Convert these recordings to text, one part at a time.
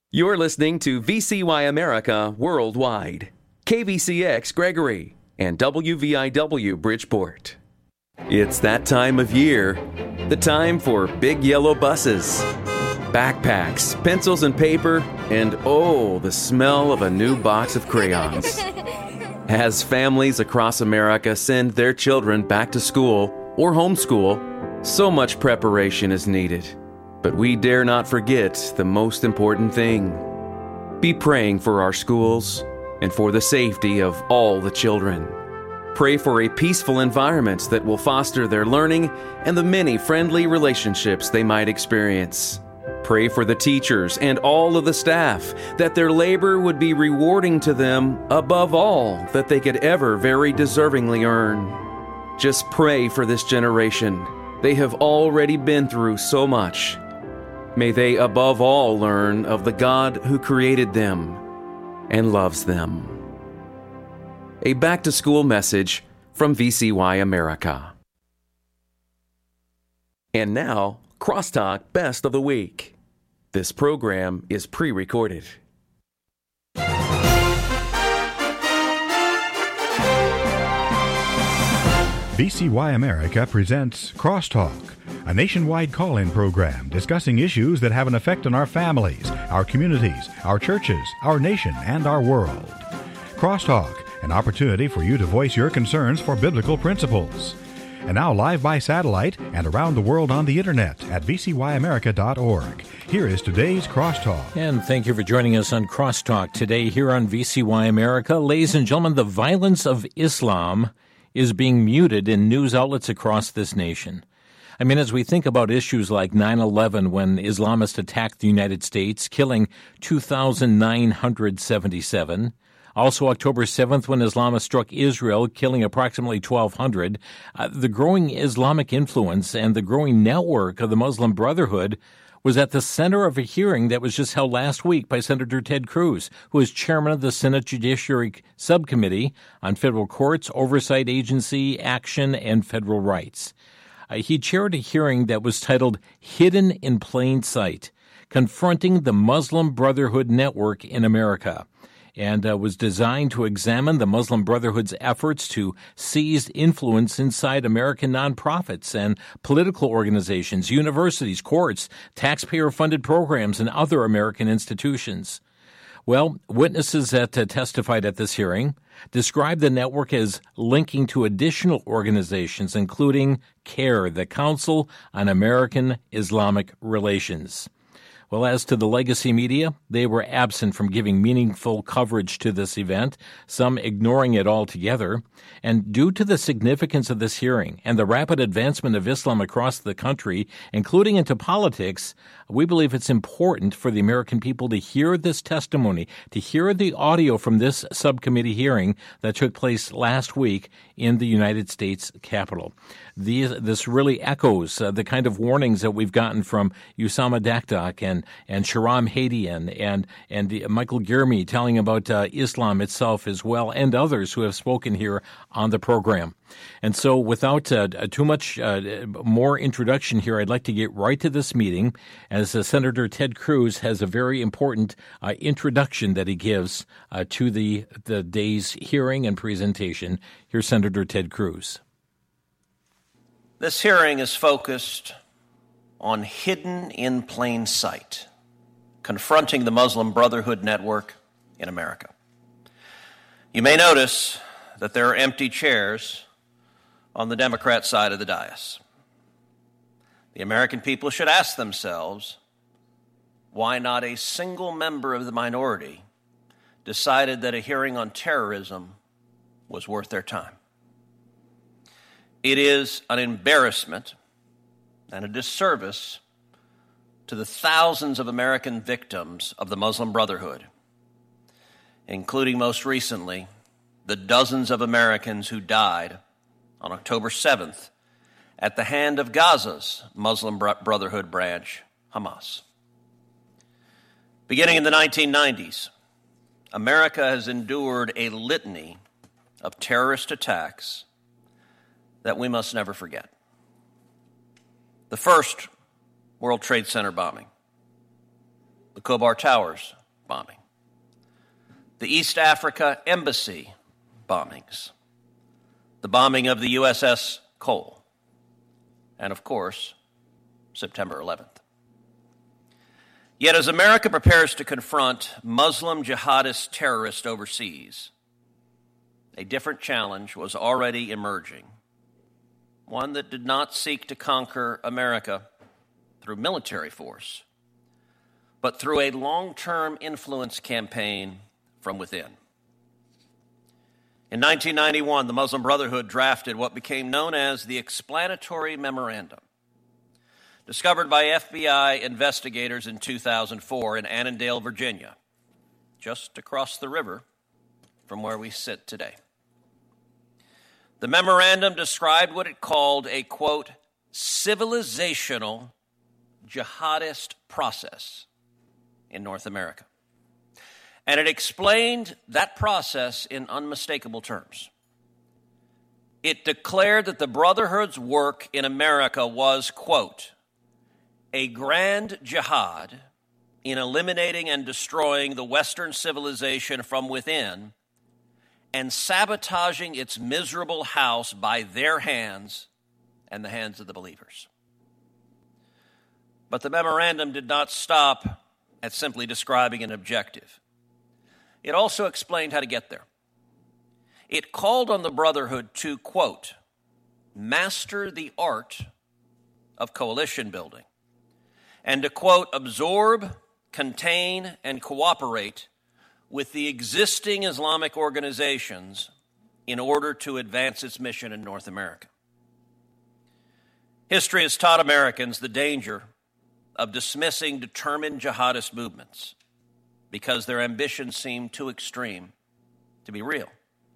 You're listening to VCY America Worldwide, KVCX Gregory, and WVIW Bridgeport. It's that time of year, the time for big yellow buses, backpacks, pencils and paper, and oh, the smell of a new box of crayons. As families across America send their children back to school or homeschool, so much preparation is needed. But we dare not forget the most important thing. Be praying for our schools and for the safety of all the children. Pray for a peaceful environment that will foster their learning and the many friendly relationships they might experience. Pray for the teachers and all of the staff that their labor would be rewarding to them above all that they could ever very deservingly earn. Just pray for this generation. They have already been through so much. May they above all learn of the God who created them and loves them. A back-to-school message from VCY America. And now, Crosstalk Best of the Week. This program is pre-recorded. VCY America presents Crosstalk, a nationwide call-in program discussing issues that have an effect on our families, our communities, our churches, our nation, and our world. Crosstalk, an opportunity for you to voice your concerns for biblical principles. And now live by satellite and around the world on the internet at vcyamerica.org. Here is today's Crosstalk. And thank you for joining us on Crosstalk today here on VCY America. Ladies and gentlemen, the violence of Islam is being muted in news outlets across this nation. I mean, as we think about issues like 9/11, when Islamists attacked the United States, killing 2,977, also October 7th, when Islamists struck Israel, killing approximately 1,200, the growing Islamic influence and the growing network of the Muslim Brotherhood was at the center of a hearing that was just held last week by Senator Ted Cruz, who is chairman of the Senate Judiciary Subcommittee on Federal Courts, Oversight Agency, Action, and Federal Rights. He chaired a hearing that was titled Hidden in Plain Sight, Confronting the Muslim Brotherhood Network in America, and was designed to examine the Muslim Brotherhood's efforts to seize influence inside American nonprofits and political organizations, universities, courts, taxpayer-funded programs, and other American institutions. Well, witnesses that testified at this hearing described the network as linking to additional organizations, including CAIR, the Council on American Islamic Relations. Well, as to the legacy media, they were absent from giving meaningful coverage to this event, some ignoring it altogether. And due to the significance of this hearing and the rapid advancement of Islam across the country, including into politics, we believe it's important for the American people to hear this testimony, to hear the audio from this subcommittee hearing that took place last week in the United States Capitol. This really echoes the kind of warnings that we've gotten from Usama Dakdak and Shahram Hadian and Michael Gierme telling about Islam itself as well, and others who have spoken here on the program. And so without too much more introduction here, I'd like to get right to this meeting, as Senator Ted Cruz has a very important introduction that he gives to the day's hearing and presentation. Here's Senator Ted Cruz. This hearing is focused on Hidden in Plain Sight, Confronting the Muslim Brotherhood Network in America. You may notice that there are empty chairs on the Democrat side of the dais. The American people should ask themselves why not a single member of the minority decided that a hearing on terrorism was worth their time. It is an embarrassment and a disservice to the thousands of American victims of the Muslim Brotherhood, including most recently the dozens of Americans who died on October 7th at the hand of Gaza's Muslim Brotherhood branch, Hamas. Beginning in the 1990s, America has endured a litany of terrorist attacks that we must never forget. The first, World Trade Center bombing. The Khobar Towers bombing, the East Africa Embassy bombings, the bombing of the USS Cole, and of course, September 11th. Yet as America prepares to confront Muslim jihadist terrorists overseas, a different challenge was already emerging, one that did not seek to conquer America through military force, but through a long-term influence campaign from within. In 1991, the Muslim Brotherhood drafted what became known as the Explanatory Memorandum, discovered by FBI investigators in 2004 in Annandale, Virginia, just across the river from where we sit today. The memorandum described what it called a, quote, civilizational jihadist process in North America. And it explained that process in unmistakable terms. It declared that the Brotherhood's work in America was, quote, a grand jihad in eliminating and destroying the Western civilization from within and sabotaging its miserable house by their hands and the hands of the believers. But the memorandum did not stop at simply describing an objective. It also explained how to get there. It called on the Brotherhood to, quote, master the art of coalition building and to, quote, absorb, contain, and cooperate with the existing Islamic organizations in order to advance its mission in North America. History has taught Americans the danger of dismissing determined jihadist movements because their ambitions seem too extreme to be real.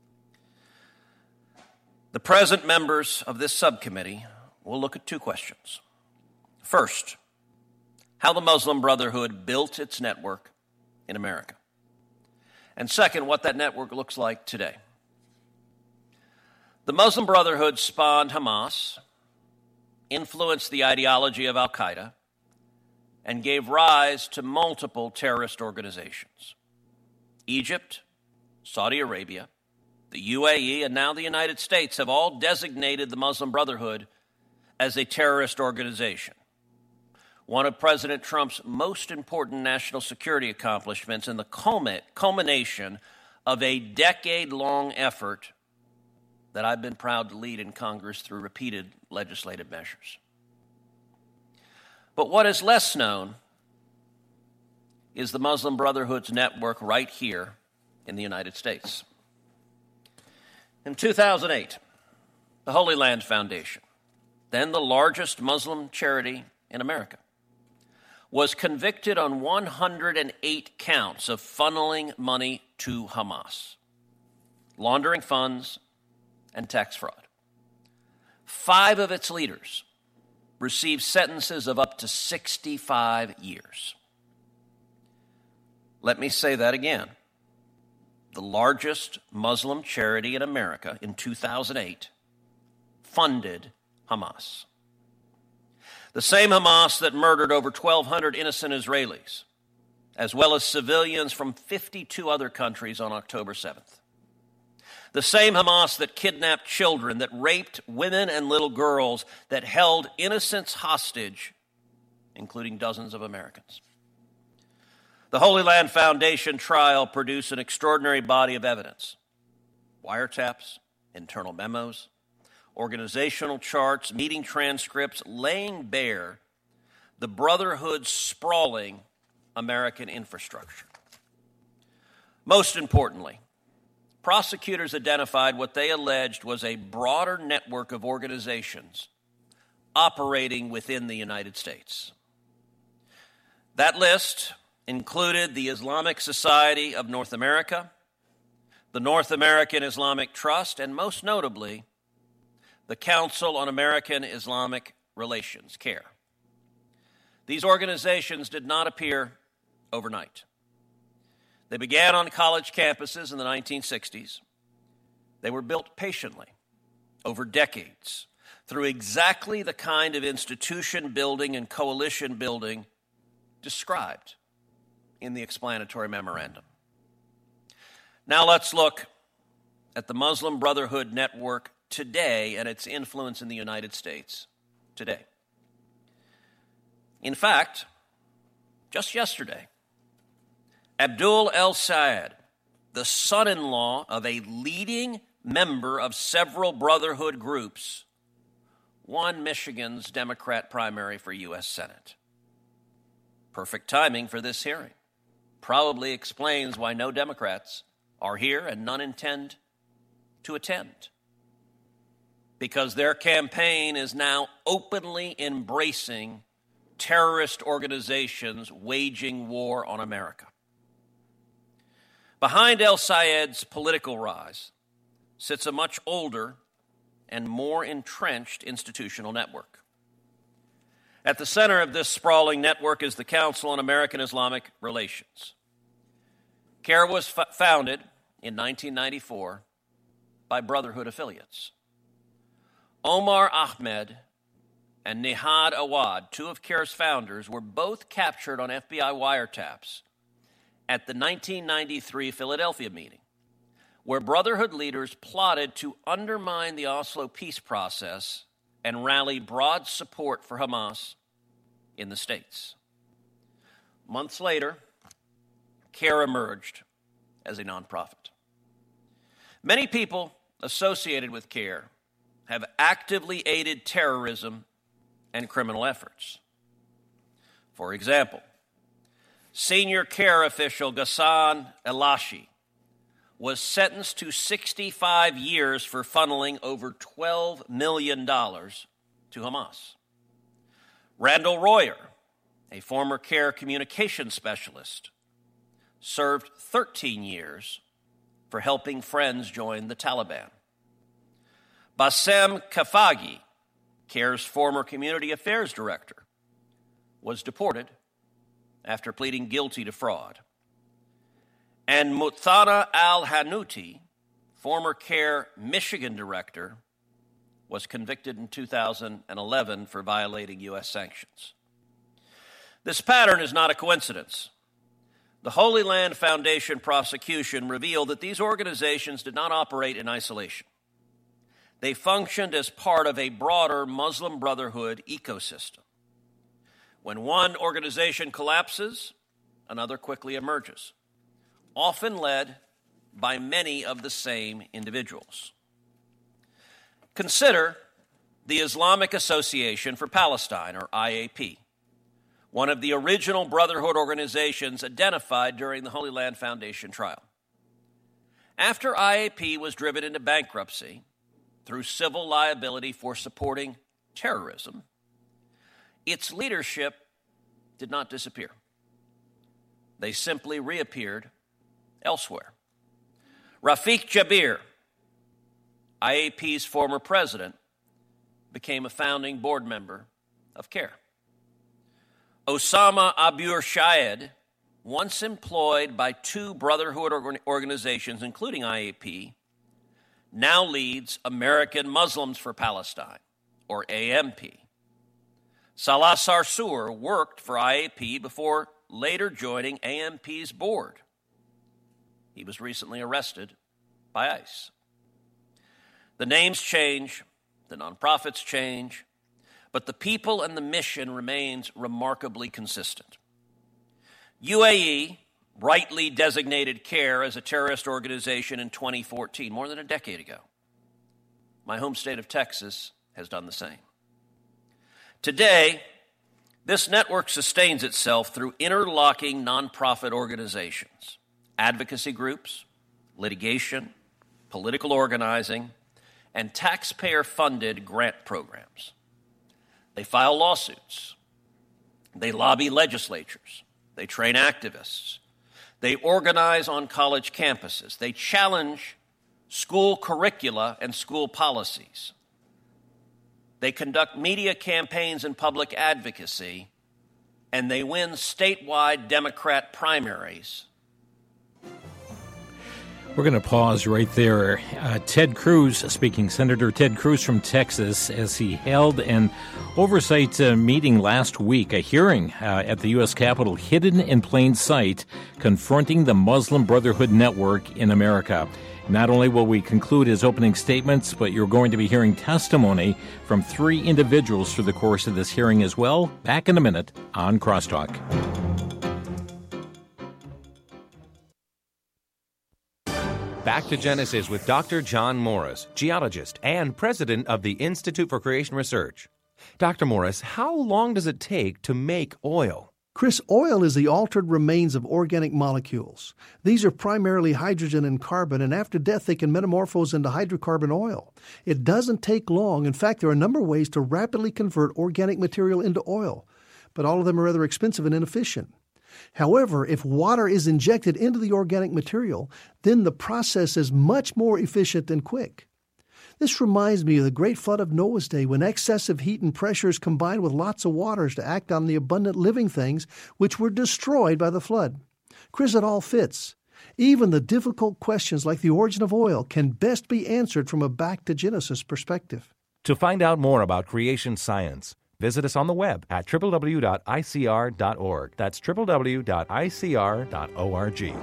The present members of this subcommittee will look at two questions. First, how the Muslim Brotherhood built its network in America. And second, what that network looks like today. The Muslim Brotherhood spawned Hamas, influenced the ideology of Al-Qaeda, and gave rise to multiple terrorist organizations. Egypt, Saudi Arabia, the UAE, and now the United States have all designated the Muslim Brotherhood as a terrorist organization. One of President Trump's most important national security accomplishments and the culmination of a decade-long effort that I've been proud to lead in Congress through repeated legislative measures. But what is less known is the Muslim Brotherhood's network right here in the United States. In 2008, the Holy Land Foundation, then the largest Muslim charity in America, was convicted on 108 counts of funneling money to Hamas, laundering funds, and tax fraud. 5 of its leaders received sentences of up to 65 years. Let me say that again. The largest Muslim charity in America in 2008 funded Hamas. The same Hamas that murdered over 1,200 innocent Israelis, as well as civilians from 52 other countries on October 7th. The same Hamas that kidnapped children, that raped women and little girls, that held innocents hostage, including dozens of Americans. The Holy Land Foundation trial produced an extraordinary body of evidence. Wiretaps, internal memos, organizational charts, meeting transcripts, laying bare the Brotherhood's sprawling American infrastructure. Most importantly, prosecutors identified what they alleged was a broader network of organizations operating within the United States. That list included the Islamic Society of North America, the North American Islamic Trust, and most notably, the Council on American Islamic Relations, CAIR. These organizations did not appear overnight. They began on college campuses in the 1960s. They were built patiently over decades through exactly the kind of institution building and coalition building described in the explanatory memorandum. Now let's look at the Muslim Brotherhood Network today and its influence in the United States today. In fact, just yesterday, Abdul El-Sayed, the son-in-law of a leading member of several Brotherhood groups, won Michigan's Democrat primary for U.S. Senate. Perfect timing for this hearing. Probably explains why no Democrats are here and none intend to attend. Because their campaign is now openly embracing terrorist organizations waging war on America. Behind El-Sayed's political rise sits a much older and more entrenched institutional network. At the center of this sprawling network is the Council on American Islamic Relations. CAIR was founded in 1994 by Brotherhood affiliates. Omar Ahmed and Nihad Awad, two of CAIR's founders, were both captured on FBI wiretaps at the 1993 Philadelphia meeting, where Brotherhood leaders plotted to undermine the Oslo peace process and rally broad support for Hamas in the States. Months later, CAIR emerged as a nonprofit. Many people associated with CAIR have actively aided terrorism and criminal efforts. For example, senior CAIR official Ghassan Elashi was sentenced to 65 years for funneling over $12 million to Hamas. Randall Royer, a former CAIR communications specialist, served 13 years for helping friends join the Taliban. Bassem Khafagi, CAIR's former community affairs director, was deported after pleading guilty to fraud. And Muthana al-Hanouti, former CAIR Michigan director, was convicted in 2011 for violating U.S. sanctions. This pattern is not a coincidence. The Holy Land Foundation prosecution revealed that these organizations did not operate in isolation. They functioned as part of a broader Muslim Brotherhood ecosystem. When one organization collapses, another quickly emerges, often led by many of the same individuals. Consider the Islamic Association for Palestine, or IAP, one of the original Brotherhood organizations identified during the Holy Land Foundation trial. After IAP was driven into bankruptcy through civil liability for supporting terrorism, its leadership did not disappear. They simply reappeared elsewhere. Rafiq Jabir, IAP's former president, became a founding board member of CAIR. Osama Abur Shayed, once employed by two Brotherhood organizations, including IAP, now leads American Muslims for Palestine, or AMP. Salah Sarsour worked for IAP before later joining AMP's board. He was recently arrested by ICE. The names change, the nonprofits change, but the people and the mission remains remarkably consistent. UAE rightly designated CAIR as a terrorist organization in 2014, more than a decade ago. My home state of Texas has done the same. Today, this network sustains itself through interlocking nonprofit organizations, advocacy groups, litigation, political organizing, and taxpayer-funded grant programs. They file lawsuits. They lobby legislatures. They train activists. They organize on college campuses. They challenge school curricula and school policies. They conduct media campaigns and public advocacy, and they win statewide Democrat primaries. We're going to pause right there. Ted Cruz speaking, Senator Ted Cruz from Texas, as he held an oversight meeting last week, a hearing at the U.S. Capitol, hidden in plain sight, confronting the Muslim Brotherhood network in America. Not only will we conclude his opening statements, but you're going to be hearing testimony from 3 individuals through the course of this hearing as well. Back in a minute on Crosstalk. Back to Genesis with Dr. John Morris, geologist and president of the Institute for Creation Research. Dr. Morris, how long does it take to make oil? Chris, oil is the altered remains of organic molecules. These are primarily hydrogen and carbon, and after death they can metamorphose into hydrocarbon oil. It doesn't take long. In fact, there are a number of ways to rapidly convert organic material into oil, but all of them are rather expensive and inefficient. However, if water is injected into the organic material, then the process is much more efficient and quick. This reminds me of the great flood of Noah's day, when excessive heat and pressures combined with lots of waters to act on the abundant living things which were destroyed by the flood. Chris, it all fits. Even the difficult questions like the origin of oil can best be answered from a back-to-Genesis perspective. To find out more about creation science, visit us on the web at www.icr.org. That's www.icr.org.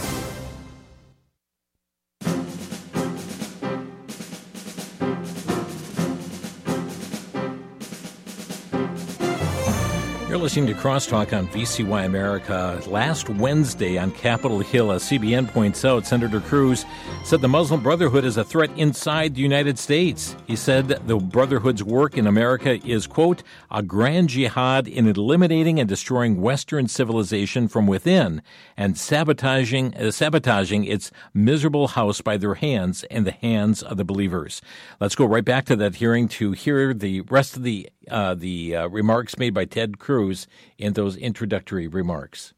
You're listening to Crosstalk on VCY America. Last Wednesday on Capitol Hill, as CBN points out, Senator Cruz said the Muslim Brotherhood is a threat inside the United States. He said the Brotherhood's work in America is, quote, a grand jihad in eliminating and destroying Western civilization from within and sabotaging its miserable house by their hands and the hands of the believers. Let's go right back to that hearing to hear the rest of the remarks made by Ted Cruz in those introductory remarks.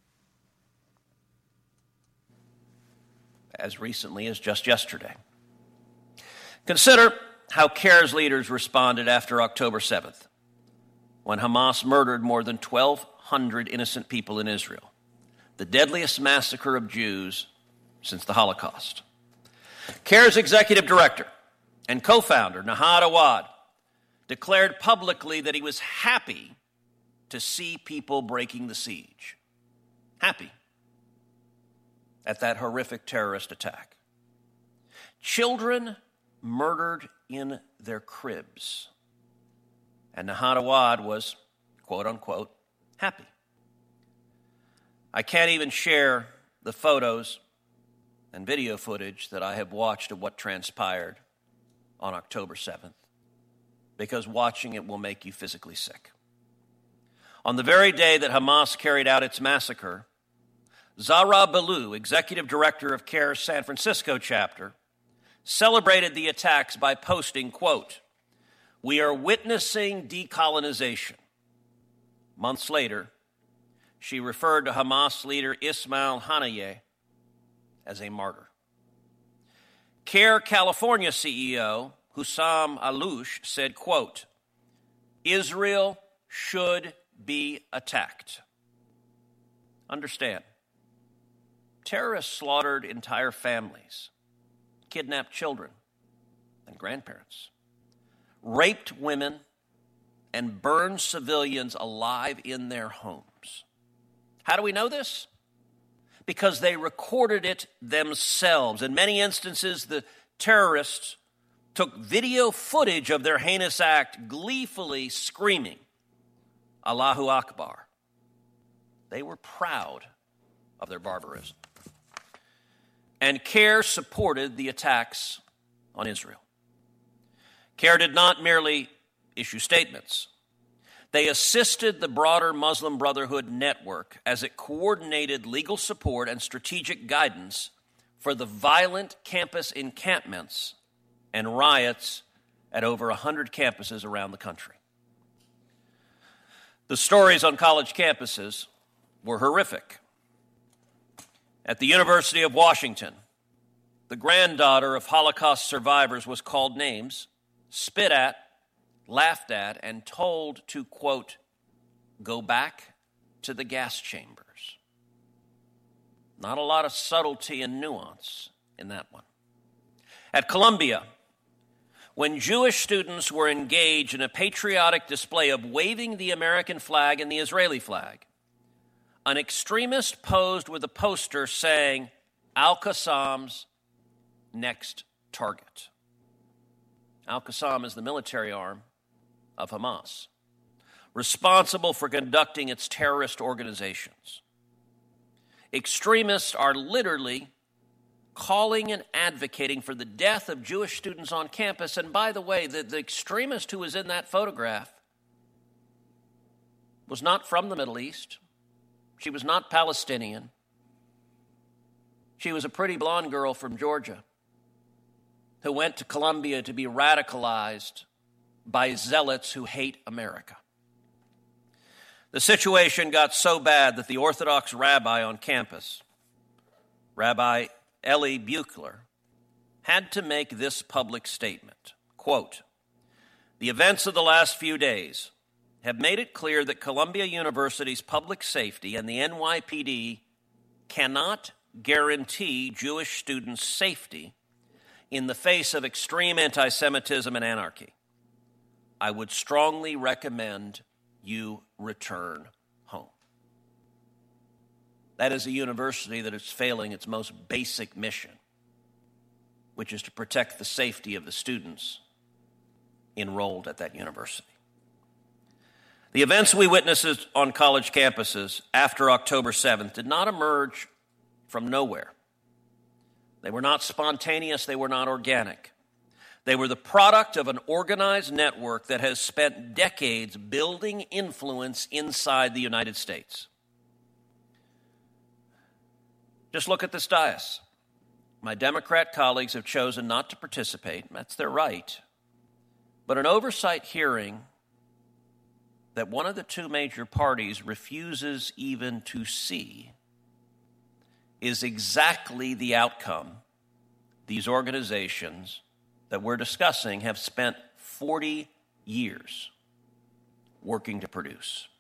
As recently as just yesterday. Consider how CARE's leaders responded after October 7th, when Hamas murdered more than 1,200 innocent people in Israel, the deadliest massacre of Jews since the Holocaust. CARE's executive director and co-founder, Nahad Awad, declared publicly that he was happy to see people breaking the siege. Happy at that horrific terrorist attack. Children murdered in their cribs. And Nahad Awad was, quote unquote, happy. I can't even share the photos and video footage that I have watched of what transpired on October 7th, because watching it will make you physically sick. On the very day that Hamas carried out its massacre, Zahra Ballou, executive director of CARE's San Francisco chapter, celebrated the attacks by posting, quote, "We are witnessing decolonization." Months later, she referred to Hamas leader Ismail Haniyeh as a martyr. CARE California CEO Hussam Alouche said, quote, "Israel should be attacked." Understand, terrorists slaughtered entire families, kidnapped children and grandparents, raped women, and burned civilians alive in their homes. How do we know this? Because they recorded it themselves. In many instances, the terrorists took video footage of their heinous act, gleefully screaming, Allahu Akbar. They were proud of their barbarism. And CARE supported the attacks on Israel. CARE did not merely issue statements. They assisted the broader Muslim Brotherhood network as it coordinated legal support and strategic guidance for the violent campus encampments and riots at over 100 campuses around the country. The stories on college campuses were horrific. At the University of Washington, the granddaughter of Holocaust survivors was called names, spit at, laughed at, and told to, quote, "go back to the gas chambers." Not a lot of subtlety and nuance in that one. At Columbia, when Jewish students were engaged in a patriotic display of waving the American flag and the Israeli flag, an extremist posed with a poster saying, Al-Qassam's next target. Al-Qassam is the military arm of Hamas, responsible for conducting its terrorist organizations. Extremists are literally calling and advocating for the death of Jewish students on campus. And by the way, the extremist who was in that photograph was not from the Middle East. She was not Palestinian. She was a pretty blonde girl from Georgia who went to Columbia to be radicalized by zealots who hate America. The situation got so bad that the Orthodox rabbi on campus, Rabbi Eli Buchler, had to make this public statement, quote, "The events of the last few days have made it clear that Columbia University's public safety and the NYPD cannot guarantee Jewish students' safety in the face of extreme anti-Semitism and anarchy. I would strongly recommend you return home." That is a university that is failing its most basic mission, which is to protect the safety of the students enrolled at that university. The events we witnessed on college campuses after October 7th did not emerge from nowhere. They were not spontaneous, they were not organic. They were the product of an organized network that has spent decades building influence inside the United States. Just look at this dais. My Democrat colleagues have chosen not to participate. That's their right. But an oversight hearing that one of the two major parties refuses even to see is exactly the outcome these organizations that we're discussing have spent 40 years working to produce.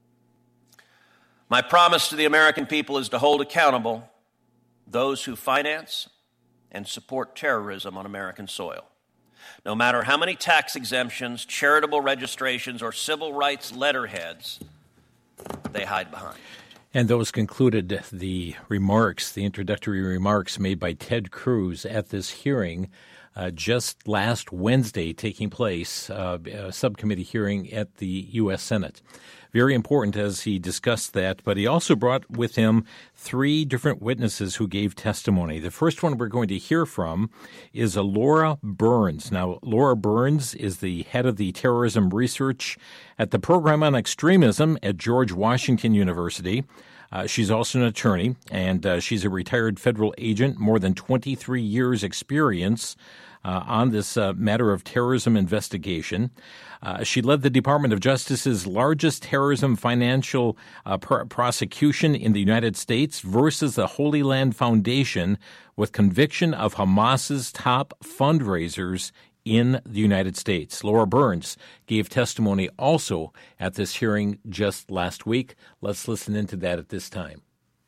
My promise to the American people is to hold accountable those who finance and support terrorism on American soil. No matter how many tax exemptions, charitable registrations, or civil rights letterheads they hide behind. And those concluded the remarks, the introductory remarks made by Ted Cruz at this hearing just last Wednesday, taking place, a subcommittee hearing at the U.S. Senate. Very important as he discussed that, but he also brought with him three different witnesses who gave testimony. The first one we're going to hear from is Laura Burns. Now, Laura Burns is the head of the terrorism research at the Program on Extremism at George Washington University. She's also an attorney, and she's a retired federal agent, more than 23 years experience on this matter of terrorism investigation. She led the Department of Justice's largest terrorism financial prosecution in the United States versus the Holy Land Foundation, with conviction of Hamas's top fundraisers in the United States. Laura Burns gave testimony also at this hearing just last week. Let's listen into that at this time.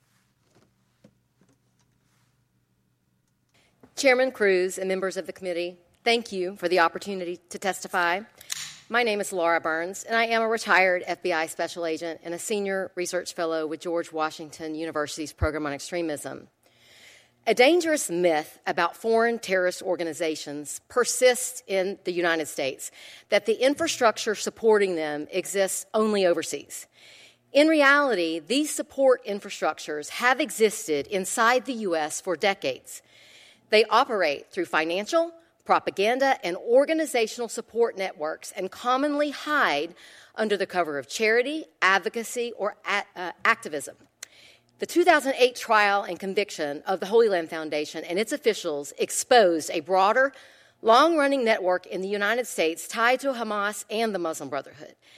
Chairman Cruz and members of the committee, thank you for the opportunity to testify. My name is Laura Burns, and I am a retired FBI special agent and a senior research fellow with George Washington University's Program on Extremism. A dangerous myth about foreign terrorist organizations persists in the United States, that the infrastructure supporting them exists only overseas. In reality, these support infrastructures have existed inside the U.S. for decades. They operate through financial, propaganda, and organizational support networks and commonly hide under the cover of charity, advocacy, or activism. The 2008 trial and conviction of the Holy Land Foundation and its officials exposed a broader, long-running network in the United States tied to Hamas and the Muslim Brotherhood.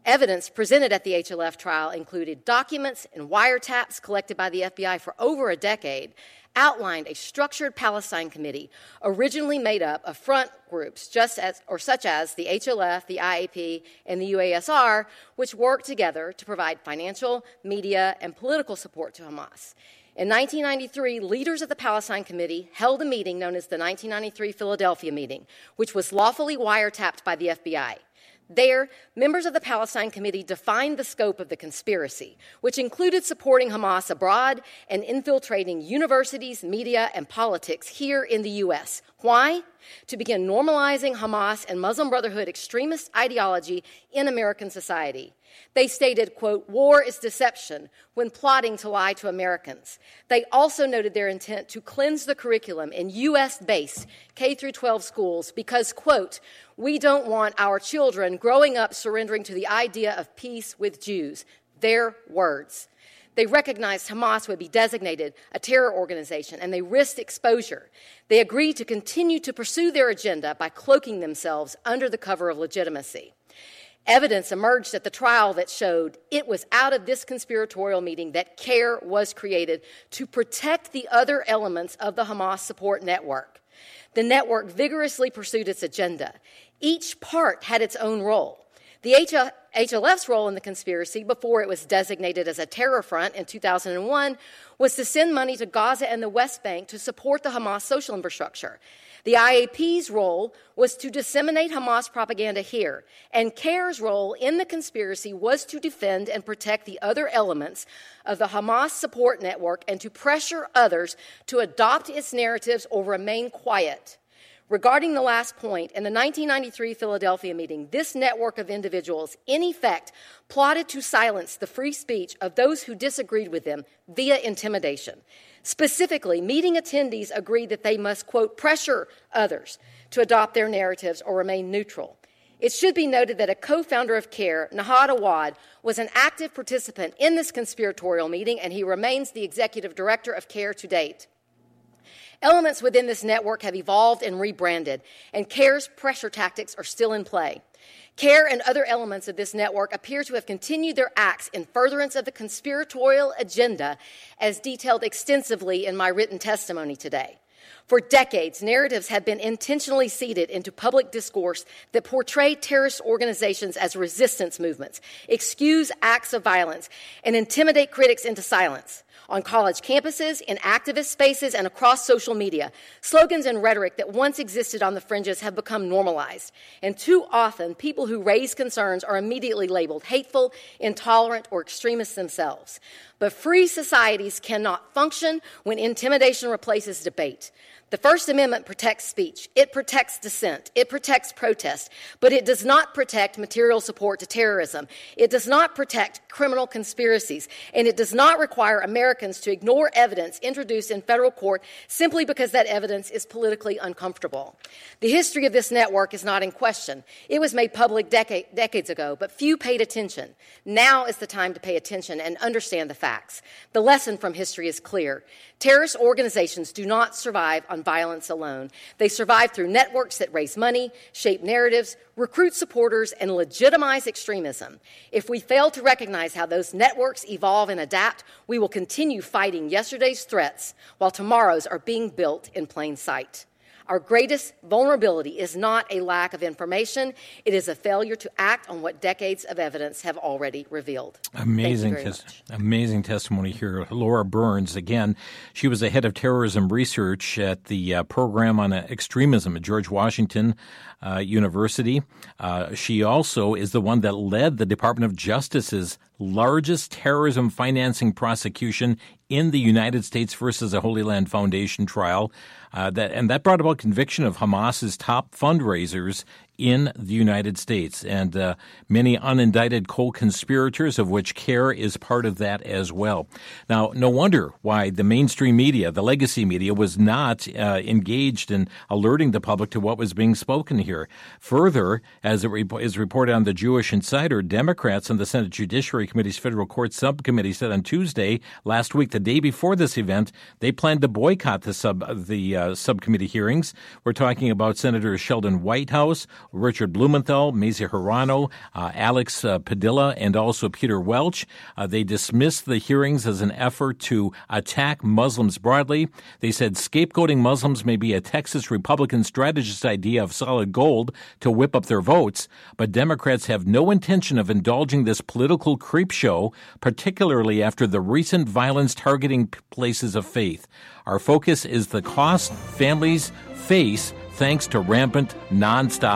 Evidence presented at the HLF trial included documents and wiretaps collected by the FBI for over a decade, outlined a structured Palestine committee originally made up of front groups such as the HLF, the IAP, and the UASR, which worked together to provide financial, media, and political support to Hamas. In 1993, leaders of the Palestine Committee held a meeting known as the 1993 Philadelphia meeting, which was lawfully wiretapped by the FBI. There, members of the Palestine Committee defined the scope of the conspiracy, which included supporting Hamas abroad and infiltrating universities, media, and politics here in the U.S. Why? To begin normalizing Hamas and Muslim Brotherhood extremist ideology in American society. They stated, quote, war is deception when plotting to lie to Americans. They also noted their intent to cleanse the curriculum in U.S.-based K-12 schools because, quote, we don't want our children growing up surrendering to the idea of peace with Jews. Their words. They recognized Hamas would be designated a terror organization, and they risked exposure. They agreed to continue to pursue their agenda by cloaking themselves under the cover of legitimacy. Evidence emerged at the trial that showed it was out of this conspiratorial meeting that CARE was created to protect the other elements of the Hamas support network. The network vigorously pursued its agenda. Each part had its own role. The HLF's role in the conspiracy, before it was designated as a terror front in 2001, was to send money to Gaza and the West Bank to support the Hamas social infrastructure. The IAP's role was to disseminate Hamas propaganda here, and CARE's role in the conspiracy was to defend and protect the other elements of the Hamas support network and to pressure others to adopt its narratives or remain quiet. Regarding the last point, in the 1993 Philadelphia meeting, this network of individuals, in effect, plotted to silence the free speech of those who disagreed with them via intimidation. Specifically, meeting attendees agreed that they must, quote, pressure others to adopt their narratives or remain neutral. It should be noted that a co-founder of CARE, Nahad Awad, was an active participant in this conspiratorial meeting, and he remains the executive director of CARE to date. Elements within this network have evolved and rebranded, and CARE's pressure tactics are still in play. CARE and other elements of this network appear to have continued their acts in furtherance of the conspiratorial agenda, as detailed extensively in my written testimony today. For decades, narratives have been intentionally seeded into public discourse that portray terrorist organizations as resistance movements, excuse acts of violence, and intimidate critics into silence. On college campuses, in activist spaces, and across social media, slogans and rhetoric that once existed on the fringes have become normalized. And too often, people who raise concerns are immediately labeled hateful, intolerant, or extremists themselves. But free societies cannot function when intimidation replaces debate. The First Amendment protects speech. It protects dissent. It protects protest. But it does not protect material support to terrorism. It does not protect criminal conspiracies. And it does not require Americans to ignore evidence introduced in federal court simply because that evidence is politically uncomfortable. The history of this network is not in question. It was made public decades ago, but few paid attention. Now is the time to pay attention and understand the facts. The lesson from history is clear. Terrorist organizations do not survive on violence alone. They survive through networks that raise money, shape narratives, recruit supporters, and legitimize extremism. If we fail to recognize how those networks evolve and adapt, we will continue fighting yesterday's threats while tomorrow's are being built in plain sight. Our greatest vulnerability is not a lack of information. It is a failure to act on what decades of evidence have already revealed. Amazing testimony here. Laura Burns, again, she was the head of terrorism research at the program on extremism at George Washington University. She also is the one that led the Department of Justice's largest terrorism financing prosecution in the United States versus the Holy Land Foundation trial. That brought about conviction of Hamas's top fundraisers in the United States, and many unindicted co-conspirators, of which CARE is part of that as well. Now, no wonder why the mainstream media, the legacy media, was not engaged in alerting the public to what was being spoken here. Further, as it is reported on the Jewish Insider, Democrats on the Senate Judiciary Committee's Federal Court Subcommittee said on Tuesday, last week, the day before this event, they planned to boycott the subcommittee hearings. We're talking about Senator Sheldon Whitehouse, Richard Blumenthal, Mazie Hirano, Alex Padilla, and also Peter Welch. They dismissed the hearings as an effort to attack Muslims broadly. They said scapegoating Muslims may be a Texas Republican strategist's idea of solid gold to whip up their votes, but Democrats have no intention of indulging this political creep show, particularly after the recent violence targeting places of faith. Our focus is the cost families face thanks to rampant, nonstop